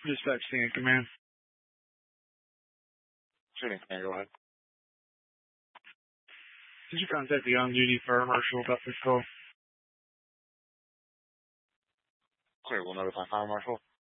Dispatch Senior Command. Senior Command, go ahead. Did you contact the on-duty fire marshal about this call? Clear, we'll notify fire marshal.